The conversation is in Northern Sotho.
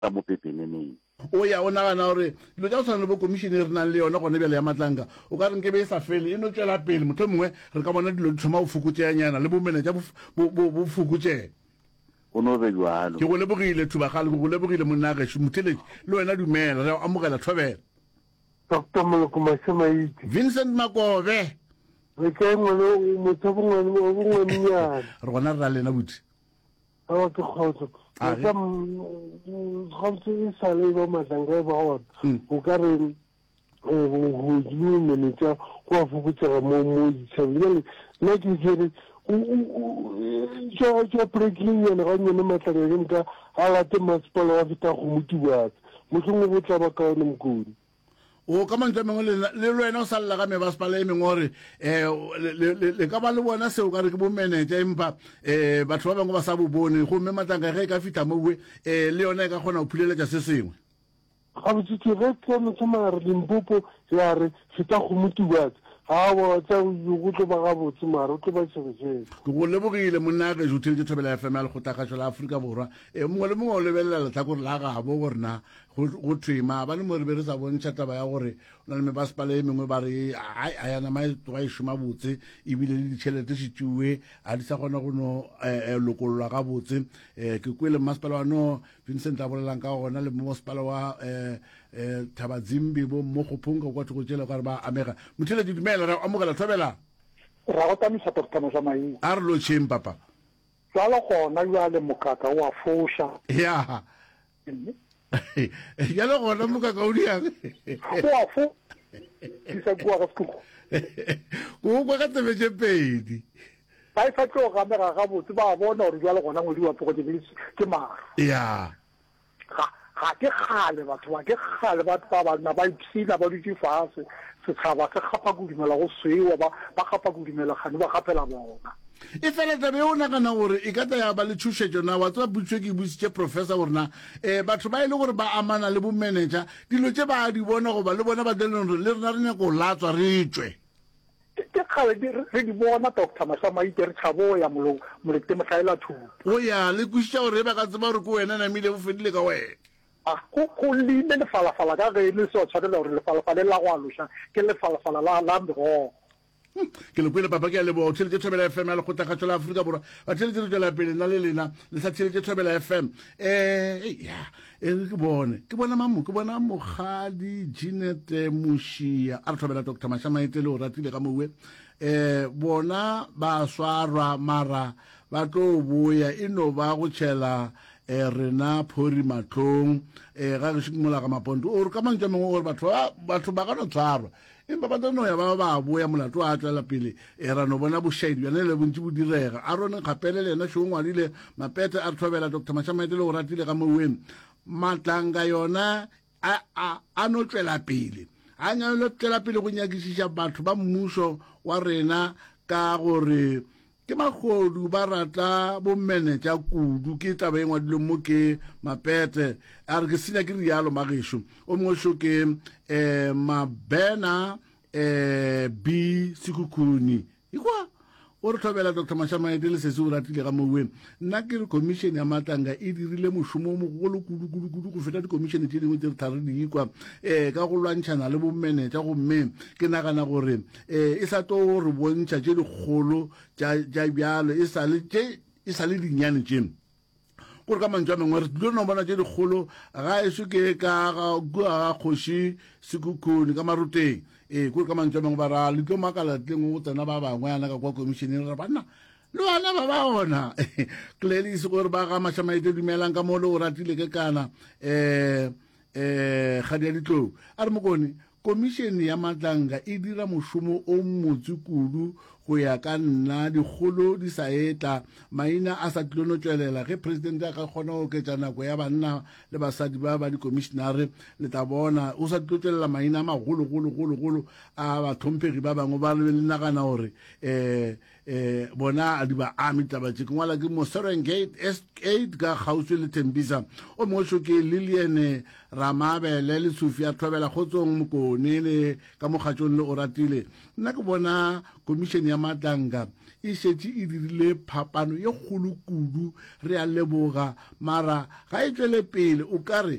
ka mo pepeneneng o ya o nagana gore dilo tsa go tshwana le bo commission re nang le yona gone bjale ya Matlanga o ka reng ke be e sa fele e no tswela pele motho mongwe re ka bona dilo di thoma go fokotseanyana le bomenetša bo fokotsege go no be jalo ke go lebogile Thubagale ke go lebogile monna gešo motheletši le wena dumela re amogela thobela Dr. Moloko Mashamaiti Vincent Makobe re ke ngwana motho bongwe re gona re ra lena buti a ke khotso ka khotso e sale ba Matlanga ba gona o ka re go dimenetša go a fokotsega mo ditšhabeng nna ke kere tša breaking yana ga nyone Matlanga ke nka a late masepala wa feta go motubatsa mohlongwe go tla ba ka one mokodi o ka mantswe mengwe le lwena o salela ka mebasepala e mengwe gore le ka ba le bona seo ka re ke bomenetša empa batho ba bangwe ba sa bo bone gomme Matlanga ge e ka fitlha mowe le yona e ka kgona go phuleletša se sengwe gabotseke ge tseno tsamagare Limpopo ya re feta go motubatsa ga tsa go tlo ba gabotse mare o tlo ba sebeseng ke go lebogile monna ge jo theletše thobela FM ya lekgotlagatšo la Aforika Borwa mongwe le mongwe o lebelela letlhakore la gabo gore na go thwema ba le mo re be re sa bontšha taba ya gore o na le mebasepala e mengwe ba re a yana ma e šoma botse ebile le ditšhelete setšuwe a di sa kgona go no lokololwa ga botse ke kwele mmasepala wa no Vincent a bolelang ka gona le mmasepala wa Thabazimbi bo mo go phonka kwa thoko tšela gore ba amega motheletši dumela re amogela thobela ra go tamisa Dr. Mashamaiti a re lotšheng papa jalo gona jale mokaka wa fosha ya jalo gona mokaka o diang wa fo isa kwa ga skugo go kwa ka tebetse pedi ba e fatlo ga mera ga botse ba bona gore jalo gona ngodi wa poko ke mara ya ga ke khale batho ba ke khale batho ba ba na ba ipsila ba ditse fase se tshaba se gapa go dumela go swewa ba gapa go dumela gane ba gapela bona e fela tabe o nagana gore e ka ya ba le thušetšo na wa tsa butswe ke busitše professor gore na batho ba ile gore ba amana le bo manager dilo tše ba di bona goba le bona ba deleng gore le rena re nyako go latswa re tswe ke khale re di bona Dr. Mashamaiti re tshabo ya molete mohlaela thuto o ya le kušitša gore ba ka tseba gore ke wena namile bo fedile ka wena go lime lefalafala ka ge le seo tshwanela gore lefalafale la go aloša ke lefalafala la merogo ke le kwele papa ke a leboga o theletše thobela FM ya lekgotlagatšo la Aforika Borwa ba theletše re tswela pele nna le lena le sa theletše thobela FM ke bona mamo ke bona mogadi Jeanette Mošia a re thobela Dr. Mashamaiti le o ratile ka mowe bona ba swarwa mara ba tlo boya e no ba go tšhela rena phori matlong ga ge šikimola ga maponto o re ka mantša mengwe gore batho ba ka no tshwarwa empa ba tlo no ya ba boya molato a tlela pele ra no bona bošaedi bjane le bontši bo direga a rone kgapele le ena šoo ngwadile mapete a re thobela Dr. Mashamaiti le go ratile ka moweng Matlanga yona a no tlela pele a nyalo tlela pele go nyakišiša batho ba mmušo wa rena ka gore ke magodu ba rata bo menetša kudu ke taba e ngwadileng mo ke mapete a re ke senya ke rialo magešo o mongwe šo ke Mabena B Sekhukhuni ikwa o re thobela Dr. Mashamaiti le sese o ratile ga moweng nna ke re commission ya Matlanga e dirile mošomo o mogolo kudu go feta di-commission tše dingwe tse re thare di ikwa ka go lwantšhana le bomenetša gomme ke nagana gore e sa tlo re bontšha tše dikgolo tša bjalo e sa le dinyane tše gore ka mantšwa mengwe re tlile no bona tše dikgolo ga eso ke ka ga kgoši Sekhukhuni ka maroteng kore ka mantšwa mengwe ba ra le tlo makala tleng go tsena ba bangwe yana ka kwa komisheneng re banna le bana ba ba ona Gladys gore ba ga Mashamaiti dumelang ka mo le o ratile ke kana kgadi ya ditlou a re mokone komišene ya Matlanga e dira mošomo o mmotse kudu go ya ka nna dikgolo di sa etla maina a sa tlono tšwelela ge presidente a ka kgona go oketša nako ya banna le basadi ba di-commissionare le tla bona o sa tlo tšwelela maina a magologologologolo a bathomphegi ba bangwe ba le nagana gore bona di ba ame taba tše ke ngwala ke mo Serengate S8 ka kgauswi le Tembisa o mongwe šo ke Lilian Ramabele le Sofia Thobela kgotsong mokone le ka mokgatšong le o ratile nna ke bona komišene ya Matlanka e šetše e dirile phapano ye kgolo kudu re a leboga mara ga e tšwele pele o ka re